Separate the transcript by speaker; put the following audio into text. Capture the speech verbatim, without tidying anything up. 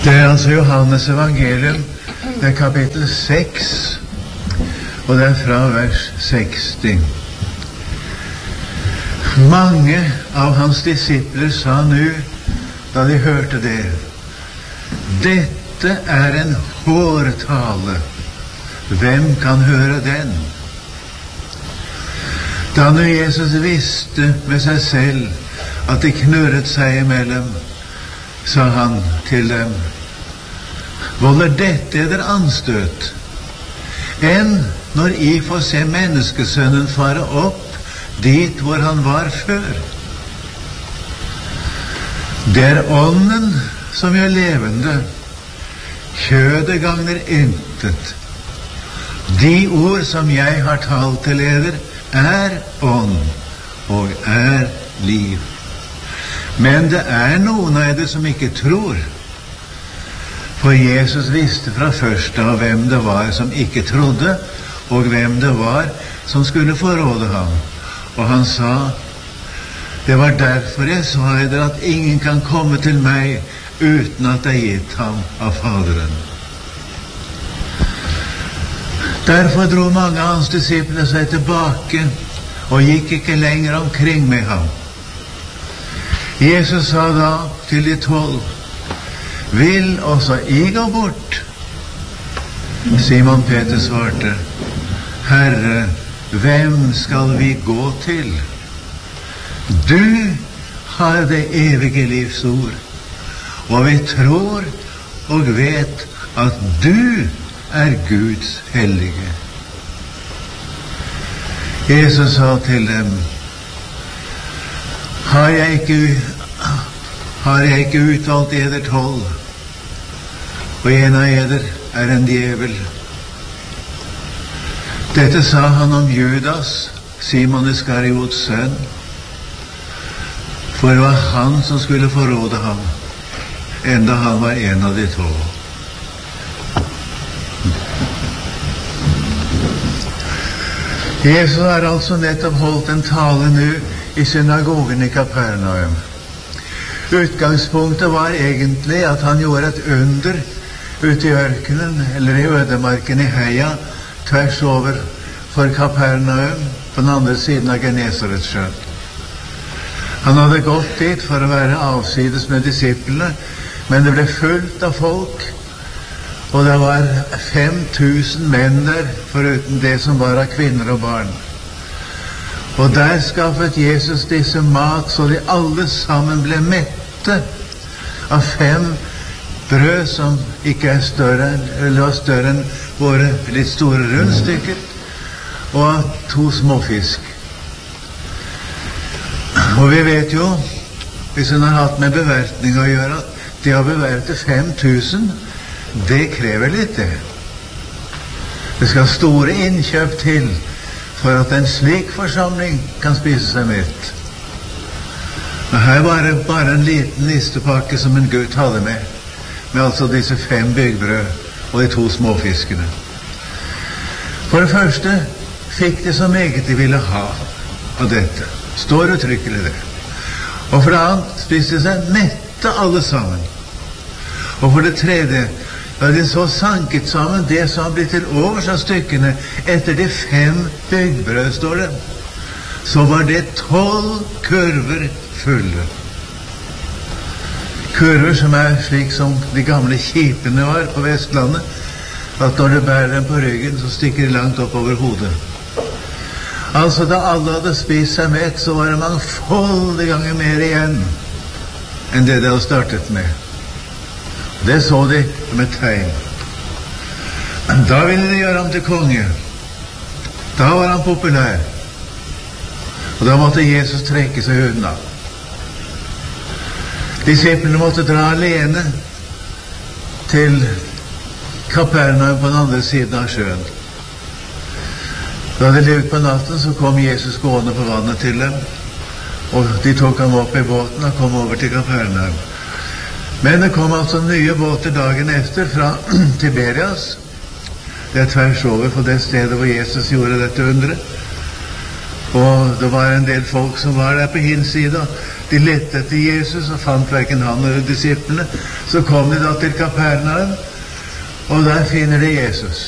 Speaker 1: Det er altså Johannes evangelium, det er kapittel seks, og det er fra vers seksti. Mange av hans disipler sa nu, da de hørte det, dette er en hårtale. Hvem kan høre den? Da nu Jesus visste med seg selv at de knurret seg imellom, sa han til dem, volder dette eder anstøt, enn når I får se menneskesønnen fare opp dit hvor han var før. Det er ånden som gjør levende, kjødet gagner intet. De ord som jeg har talt til eder, er ånd og er liv. Men det er noen av dere som ikke tror. For Jesus visste fra først av hvem det var som ikke trodde, og hvem det var som skulle forråde ham. Og han sa, det var derfor jeg sa dere at ingen kan komme til meg uten at det er gitt ham av Faderen. Derfor dro mange av hans disipler seg tilbake og gikk ikke lenger omkring med ham. Jesus sa da til de tolv, vil også I gå bort? Simon Peter svarte, Herre, hvem skal vi gå til? Du har det evige livs ord, og vi tror og vet at du er Guds hellige. Jesus sa til dem, har jeg ikke, har jeg ikke utvalgt eder tolv, og en av eder er en djevel. Dette sa han om Judas, Simon Iskariots sønn, for det var han som skulle forråde ham, enda han var en av de tolv. Jesus har altså nettopp holdt en tale nå i synagogen i Kapernaum. Utgangspunktet var egentlig at han gjorde et under ute i ørkenen, eller i ødemarken i Heia, tvers over for Kapernaum, på den andre siden av Genesaretsjøen. Han hadde gått dit for å være avsides med disiplene, men det ble fullt av folk, og det var fem tusen menn der, foruten det som var av kvinner og barn. Og der skaffet Jesus disse mat, så de alle sammen ble mette av fem brød som ikke er større, eller var større enn våre litt store rundstykker, og av to småfisk. Og vi vet jo, hvis hun har hatt med bevertning å gjøre, det å beverte fem tusen, det krever litt det. Det skal store innkjøp til for at en slik forsamling kan spise seg mett. Og her var det bare en liten listepakke som en gutt hadde med, med altså disse fem byggbrød og de to småfiskene. For det første fikk de så meget de ville ha av dette. Står uttrykkelig det. Og for det annet spiste de seg mette alle sammen. Og for det tredje, da de så sanket sammen det som ble til overs av stykkene etter de fem byggbrød, står det, så var det tolv kurver fulle. Kurver som er slik som de gamle kipene var på Vestlandet, at når du bærer dem på ryggen, så stikker de langt opp over hodet. Altså, da alle hadde spist seg mett, så var det mangfoldige ganger mer igjen enn det de hadde startet med. Det så de som et tegn. Da ville de gjøre ham til konge. Da var han populær. Og da måtte Jesus trekke seg unna. Disiplene måtte dra alene til Kapernaum på den andre siden av sjøen. Da de levde på natten, så kom Jesus gående på vannet til dem, og de tok ham opp i båten og kom over til Kapernaum. Men det kom altså nye båter dagen efter fra Tiberias. Det er tvers over på det stedet hvor Jesus gjorde dette underet. Og det var en del folk som var der på hinsida, de lette etter Jesus og fant hverken han eller disiplene. Så kom de da til Kapernaum, og der finner de Jesus.